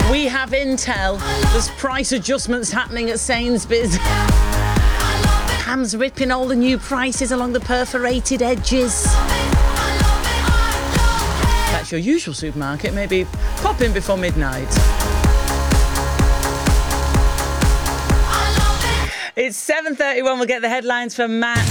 We have intel. There's price adjustments happening at Sainsbury's. Ham's ripping all the new prices along the perforated edges. That's your usual supermarket. Maybe pop in before midnight. It's 7:31. We'll get the headlines from Matt.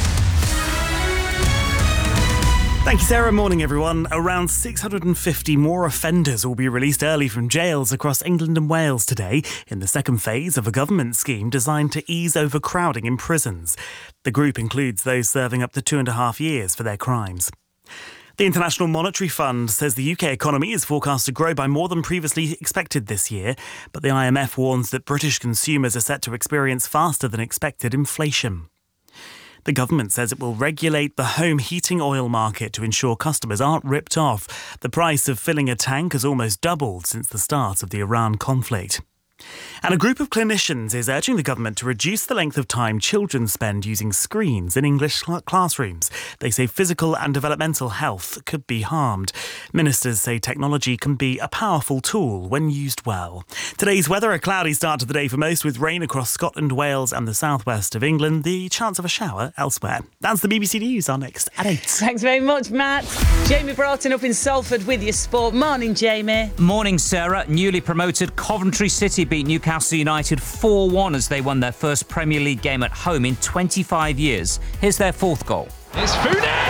Thank you, Sarah. Morning, everyone. Around 650 more offenders will be released early from jails across England and Wales today in the second phase of a government scheme designed to ease overcrowding in prisons. The group includes those serving up to 2.5 years for their crimes. The International Monetary Fund says the UK economy is forecast to grow by more than previously expected this year, but the IMF warns that British consumers are set to experience faster than expected inflation. The government says it will regulate the home heating oil market to ensure customers aren't ripped off. The price of filling a tank has almost doubled since the start of the Iran conflict. And a group of clinicians is urging the government to reduce the length of time children spend using screens in English classrooms. They say physical and developmental health could be harmed. Ministers say technology can be a powerful tool when used well. Today's weather, a cloudy start to the day for most, with rain across Scotland, Wales and the southwest of England. The chance of a shower elsewhere. That's the BBC News. Our next at 8. Thanks very much, Matt. Jamie Broughton up in Salford with your sport. Morning, Jamie. Morning, Sarah. Newly promoted Coventry City beat Newcastle United 4-1 as they won their first Premier League game at home in 25 years. Here's their fourth goal. It's Founey!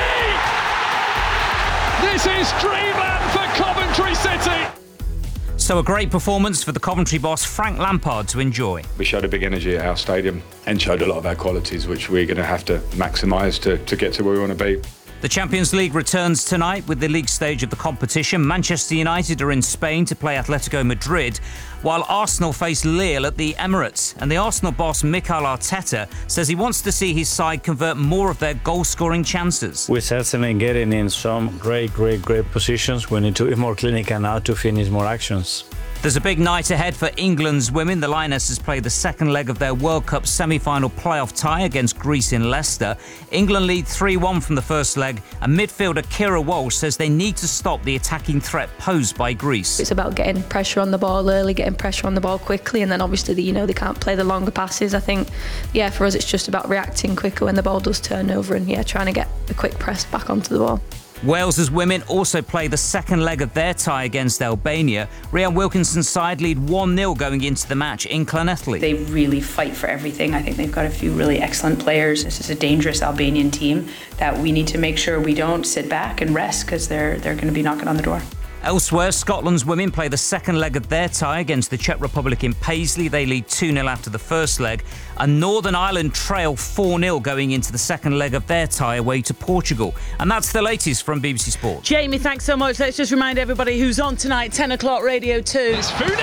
This is dreamland for Coventry City! So a great performance for the Coventry boss Frank Lampard to enjoy. We showed a big energy at our stadium and showed a lot of our qualities, which we're going to have to maximise to get to where we want to be. The Champions League returns tonight with the league stage of the competition. Manchester United are in Spain to play Atletico Madrid, while Arsenal face Lille at the Emirates. And the Arsenal boss Mikel Arteta says he wants to see his side convert more of their goal-scoring chances. We're certainly getting in some great positions. We need to be more clinical now to finish more actions. There's a big night ahead for England's women. The Lionesses play the second leg of their World Cup semi-final playoff tie against Greece in Leicester. England lead 3-1 from the first leg, and midfielder Kira Walsh says they need to stop the attacking threat posed by Greece. It's about getting pressure on the ball early, getting pressure on the ball quickly, and then obviously they can't play the longer passes. I think, for us it's just about reacting quicker when the ball does turn over and trying to get a quick press back onto the ball. Wales's women also play the second leg of their tie against Albania. Rhian Wilkinson's side lead 1-0 going into the match in Llanelli. They really fight for everything. I think they've got a few really excellent players. This is a dangerous Albanian team that we need to make sure we don't sit back and rest, because they're going to be knocking on the door. Elsewhere, Scotland's women play the second leg of their tie against the Czech Republic in Paisley. They lead 2-0 after the first leg. And Northern Ireland trail 4-0 going into the second leg of their tie away to Portugal. And that's the latest from BBC Sport. Jamie, thanks so much. Let's just remind everybody who's on tonight, 10 o'clock Radio 2. It's Founey!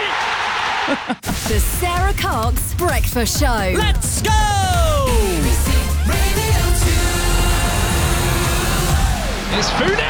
The Sarah Cox Breakfast Show. Let's go! It's Founey!